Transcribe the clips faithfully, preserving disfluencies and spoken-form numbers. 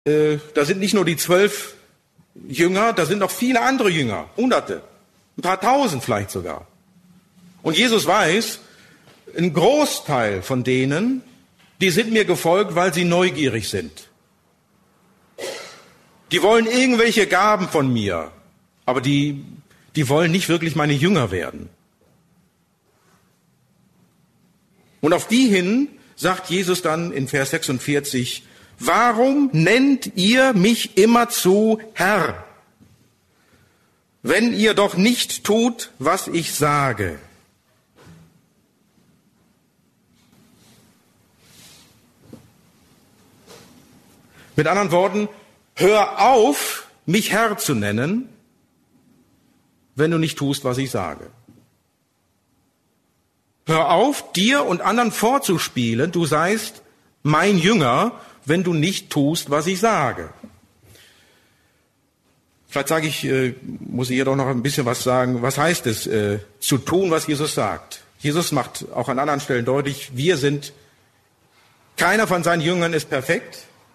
äh, da sind nicht nur die zwölf Jünger, da sind noch viele andere Jünger, Hunderte, ein paar Tausend vielleicht sogar. Und Jesus weiß, ein Großteil von denen, die sind mir gefolgt, weil sie neugierig sind. Die wollen irgendwelche Gaben von mir, aber die, die wollen nicht wirklich meine Jünger werden. Und auf die hin sagt Jesus dann in Vers sechsundvierzig, warum nennt ihr mich immerzu Herr, wenn ihr doch nicht tut, was ich sage? Mit anderen Worten, hör auf, mich Herr zu nennen, wenn du nicht tust, was ich sage. Hör auf, dir und anderen vorzuspielen, du seist mein Jünger, wenn du nicht tust, was ich sage. Vielleicht sage ich, äh, muss ich hier doch noch ein bisschen was sagen. Was heißt es, äh, zu tun, was Jesus sagt? Jesus macht auch an anderen Stellen deutlich, wir sind, keiner von seinen Jüngern ist perfekt.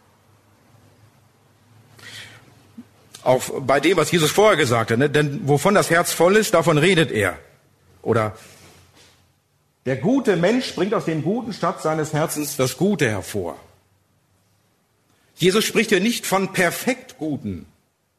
Auch bei dem, was Jesus vorher gesagt hat, ne? Denn wovon das Herz voll ist, davon redet er. Oder der gute Mensch bringt aus dem guten Schatz seines Herzens das Gute hervor. Jesus spricht hier nicht von perfekt guten,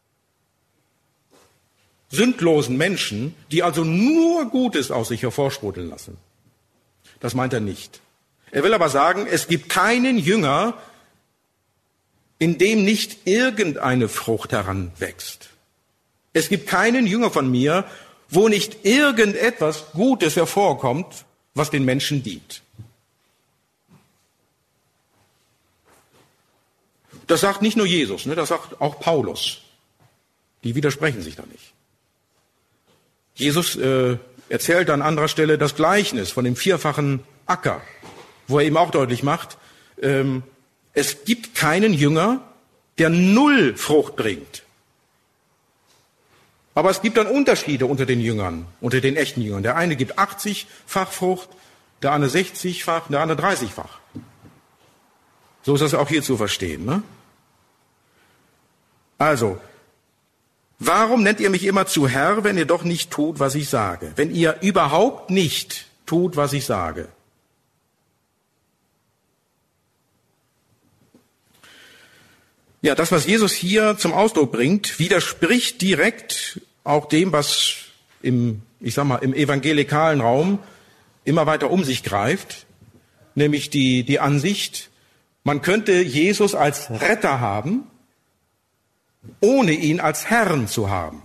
sündlosen Menschen, die also nur Gutes aus sich hervorsprudeln lassen. Das meint er nicht. Er will aber sagen, es gibt keinen Jünger, in dem nicht irgendeine Frucht heranwächst. Es gibt keinen Jünger von mir, wo nicht irgendetwas Gutes hervorkommt, was den Menschen dient. Das sagt nicht nur Jesus, ne, das sagt auch Paulus. Die widersprechen sich da nicht. Jesus äh, erzählt an anderer Stelle das Gleichnis von dem vierfachen Acker, wo er eben auch deutlich macht, ähm, es gibt keinen Jünger, der null Frucht bringt. Aber es gibt dann Unterschiede unter den Jüngern, unter den echten Jüngern. Der eine gibt achtzig-fach Frucht, der andere sechzig-fach, der andere dreißig-fach. So ist das auch hier zu verstehen, ne? Also, warum nennt ihr mich immer zu Herr, wenn ihr doch nicht tut, was ich sage? Wenn ihr überhaupt nicht tut, was ich sage. Ja, das, was Jesus hier zum Ausdruck bringt, widerspricht direkt auch dem, was im, ich sag mal, im evangelikalen Raum immer weiter um sich greift, nämlich die, die Ansicht, man könnte Jesus als Retter haben, ohne ihn als Herrn zu haben.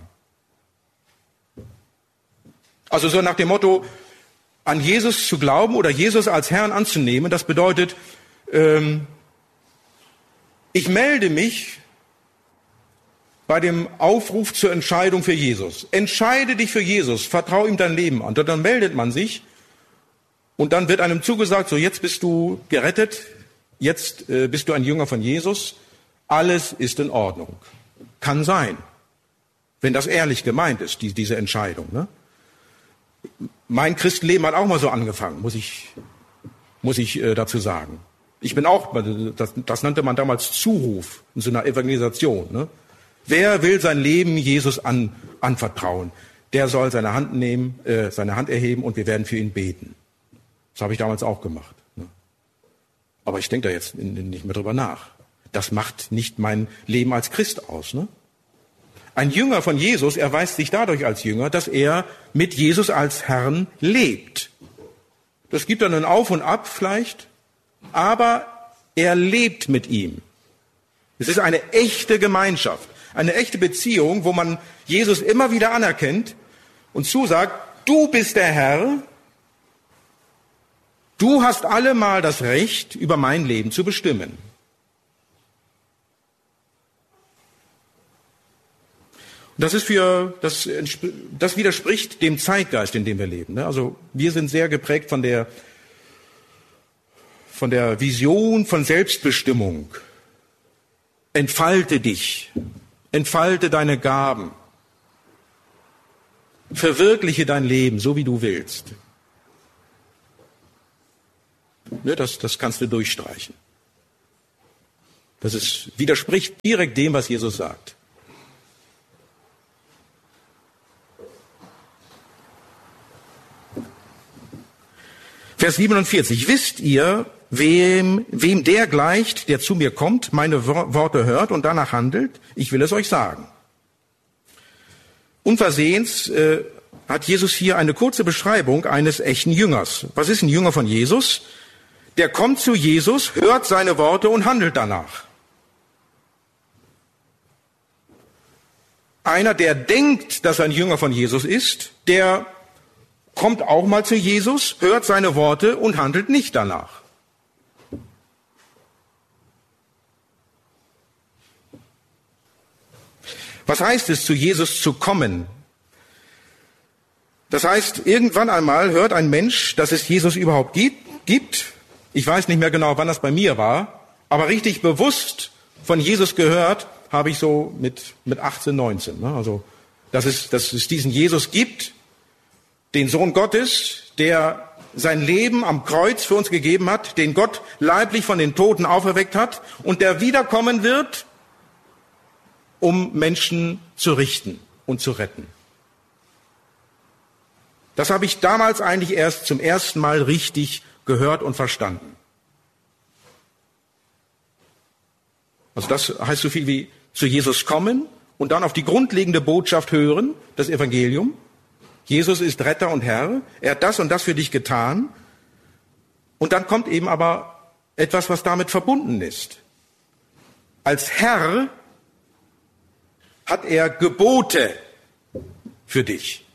Also so nach dem Motto, an Jesus zu glauben oder Jesus als Herrn anzunehmen, das bedeutet, ähm, ich melde mich bei dem Aufruf zur Entscheidung für Jesus. Entscheide dich für Jesus, vertraue ihm dein Leben an. Und dann meldet man sich und dann wird einem zugesagt, so jetzt bist du gerettet, jetzt äh, bist du ein Jünger von Jesus, alles ist in Ordnung. Kann sein, wenn das ehrlich gemeint ist, die, diese Entscheidung. Ne? Mein Christenleben hat auch mal so angefangen, muss ich, muss ich äh, dazu sagen. Ich bin auch, das, das nannte man damals Zuruf in so einer Evangelisation. Ne? Wer will sein Leben Jesus an, anvertrauen? Der soll seine Hand nehmen, äh, seine Hand erheben und wir werden für ihn beten. Das habe ich damals auch gemacht. Ne? Aber ich denke da jetzt nicht mehr drüber nach. Das macht nicht mein Leben als Christ aus. Ne? Ein Jünger von Jesus erweist sich dadurch als Jünger, dass er mit Jesus als Herrn lebt. Das gibt dann ein Auf und Ab vielleicht, aber er lebt mit ihm. Es ist eine echte Gemeinschaft, eine echte Beziehung, wo man Jesus immer wieder anerkennt und zusagt, du bist der Herr, du hast allemal das Recht, über mein Leben zu bestimmen. Und das ist für, das, das widerspricht dem Zeitgeist, in dem wir leben. Also wir sind sehr geprägt von der von der Vision von Selbstbestimmung. Entfalte dich, entfalte deine Gaben, verwirkliche dein Leben, so wie du willst. Ne, das, das kannst du durchstreichen. Das ist, widerspricht direkt dem, was Jesus sagt. Vers siebenundvierzig. Wisst ihr, wem, wem der gleicht, der zu mir kommt, meine Worte hört und danach handelt? Ich will es euch sagen. Unversehens äh, hat Jesus hier eine kurze Beschreibung eines echten Jüngers. Was ist ein Jünger von Jesus? Der kommt zu Jesus, hört seine Worte und handelt danach. Einer, der denkt, dass er ein Jünger von Jesus ist, der kommt auch mal zu Jesus, hört seine Worte und handelt nicht danach. Was heißt es, zu Jesus zu kommen? Das heißt, irgendwann einmal hört ein Mensch, dass es Jesus überhaupt gibt. Ich weiß nicht mehr genau, wann das bei mir war, aber richtig bewusst von Jesus gehört habe ich so mit, mit achtzehn, neunzehn. Ne? Also, dass es, dass es diesen Jesus gibt, den Sohn Gottes, der sein Leben am Kreuz für uns gegeben hat, den Gott leiblich von den Toten auferweckt hat und der wiederkommen wird, um Menschen zu richten und zu retten. Das habe ich damals eigentlich erst zum ersten Mal richtig gehört und verstanden. Also das heißt so viel wie zu Jesus kommen und dann auf die grundlegende Botschaft hören, das Evangelium. Jesus ist Retter und Herr, er hat das und das für dich getan. Und dann kommt eben aber etwas, was damit verbunden ist. Als Herr hat er Gebote für dich.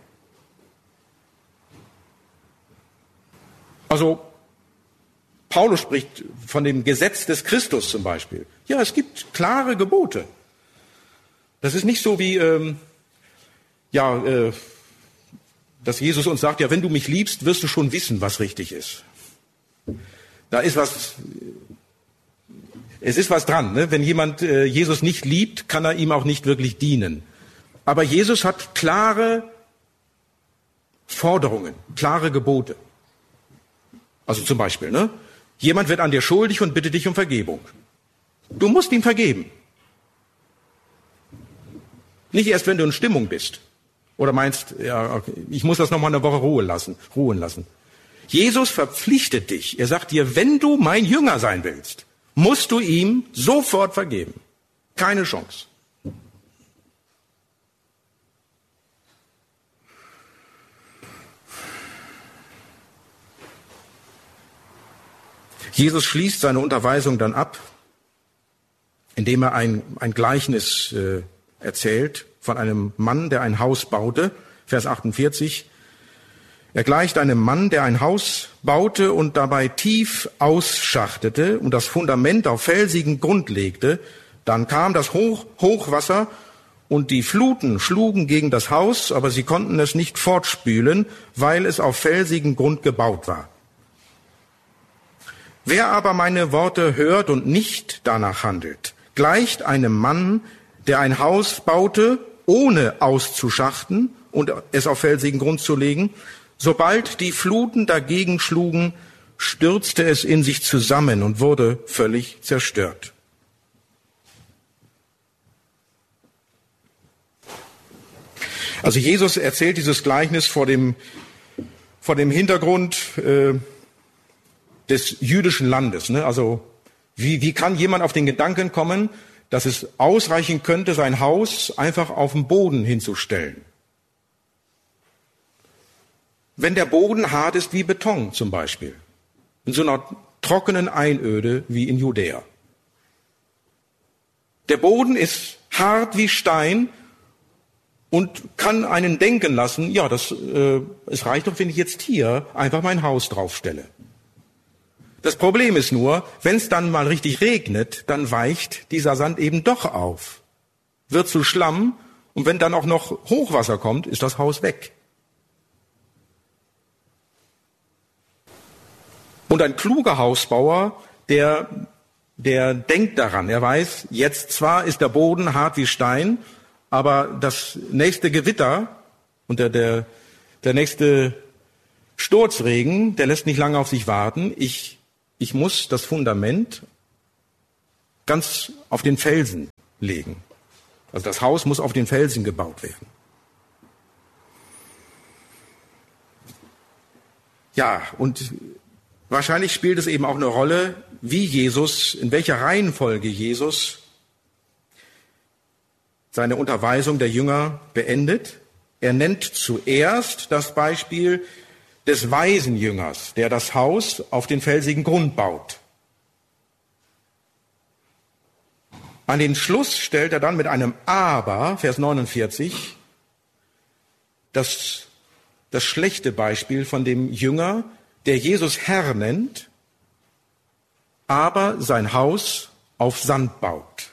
Also Paulus spricht von dem Gesetz des Christus zum Beispiel. Ja, es gibt klare Gebote. Das ist nicht so wie, ähm, ja, äh, dass Jesus uns sagt, ja, wenn du mich liebst, wirst du schon wissen, was richtig ist. Da ist was, es ist was dran. Ne? Wenn jemand äh, Jesus nicht liebt, kann er ihm auch nicht wirklich dienen. Aber Jesus hat klare Forderungen, klare Gebote. Also zum Beispiel, ne? Jemand wird an dir schuldig und bittet dich um Vergebung. Du musst ihm vergeben. Nicht erst, wenn du in Stimmung bist. Oder meinst, ja, okay, ich muss das noch mal eine Woche Ruhe lassen, ruhen lassen. Jesus verpflichtet dich. Er sagt dir, wenn du mein Jünger sein willst, musst du ihm sofort vergeben. Keine Chance. Jesus schließt seine Unterweisung dann ab, indem er ein, ein Gleichnis äh, erzählt von einem Mann, der ein Haus baute. Vers achtundvierzig. Er gleicht einem Mann, der ein Haus baute und dabei tief ausschachtete und das Fundament auf felsigen Grund legte. Dann kam das Hoch, Hochwasser und die Fluten schlugen gegen das Haus, aber sie konnten es nicht fortspülen, weil es auf felsigen Grund gebaut war. Wer aber meine Worte hört und nicht danach handelt, gleicht einem Mann, der ein Haus baute, ohne auszuschachten und es auf felsigen Grund zu legen. Sobald die Fluten dagegen schlugen, stürzte es in sich zusammen und wurde völlig zerstört. Also Jesus erzählt dieses Gleichnis vor dem, vor dem Hintergrund äh, des jüdischen Landes. Ne? Also wie, wie kann jemand auf den Gedanken kommen, dass es ausreichen könnte, sein Haus einfach auf den Boden hinzustellen? Wenn der Boden hart ist wie Beton zum Beispiel, in so einer trockenen Einöde wie in Judäa. Der Boden ist hart wie Stein und kann einen denken lassen, ja, das, äh, es reicht doch, wenn ich jetzt hier einfach mein Haus draufstelle. Das Problem ist nur, wenn es dann mal richtig regnet, dann weicht dieser Sand eben doch auf, wird zu Schlamm und wenn dann auch noch Hochwasser kommt, ist das Haus weg. Und ein kluger Hausbauer, der, der denkt daran, er weiß, jetzt zwar ist der Boden hart wie Stein, aber das nächste Gewitter und der, der, der nächste Sturzregen, der lässt nicht lange auf sich warten. Ich Ich muss das Fundament ganz auf den Felsen legen. Also das Haus muss auf den Felsen gebaut werden. Ja, und wahrscheinlich spielt es eben auch eine Rolle, wie Jesus, in welcher Reihenfolge Jesus seine Unterweisung der Jünger beendet. Er nennt zuerst das Beispiel des weisen Jüngers, der das Haus auf den felsigen Grund baut. An den Schluss stellt er dann mit einem Aber, Vers neunundvierzig, das, das schlechte Beispiel von dem Jünger, der Jesus Herr nennt, aber sein Haus auf Sand baut.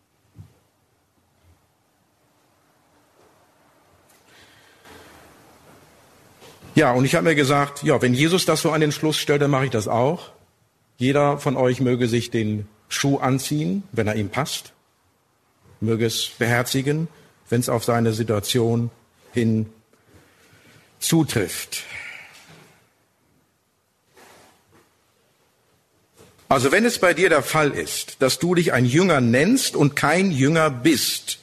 Ja, und ich habe mir gesagt, ja, wenn Jesus das so an den Schluss stellt, dann mache ich das auch. Jeder von euch möge sich den Schuh anziehen, wenn er ihm passt. Möge es beherzigen, wenn es auf seine Situation hin zutrifft. Also wenn es bei dir der Fall ist, dass du dich ein Jünger nennst und kein Jünger bist,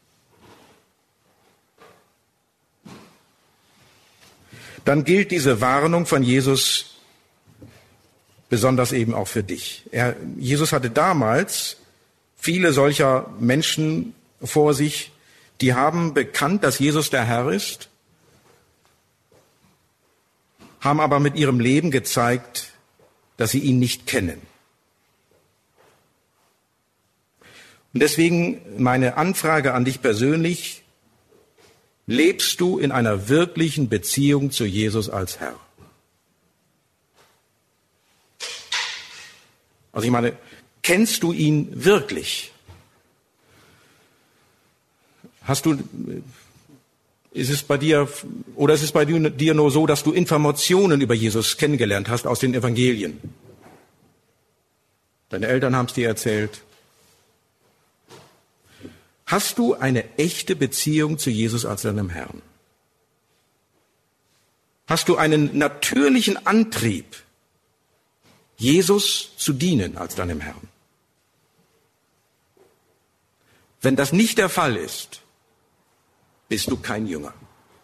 dann gilt diese Warnung von Jesus besonders eben auch für dich. Er, Jesus hatte damals viele solcher Menschen vor sich, die haben bekannt, dass Jesus der Herr ist, haben aber mit ihrem Leben gezeigt, dass sie ihn nicht kennen. Und deswegen meine Anfrage an dich persönlich: Lebst du in einer wirklichen Beziehung zu Jesus als Herr? Also ich meine, kennst du ihn wirklich? Hast du, ist es bei dir, oder ist es bei dir nur so, dass du Informationen über Jesus kennengelernt hast aus den Evangelien? Deine Eltern haben es dir erzählt. Hast du eine echte Beziehung zu Jesus als deinem Herrn? Hast du einen natürlichen Antrieb, Jesus zu dienen als deinem Herrn? Wenn das nicht der Fall ist, bist du kein Jünger.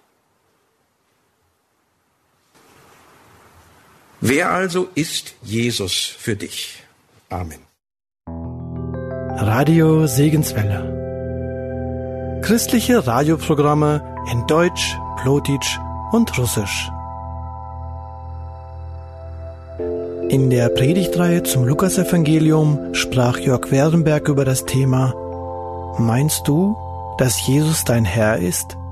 Wer also ist Jesus für dich? Amen. Radio Segenswelle. Christliche Radioprogramme in Deutsch, Plotitsch und Russisch. In der Predigtreihe zum Lukasevangelium sprach Jörg Werdenberg über das Thema: Meinst du, dass Jesus dein Herr ist?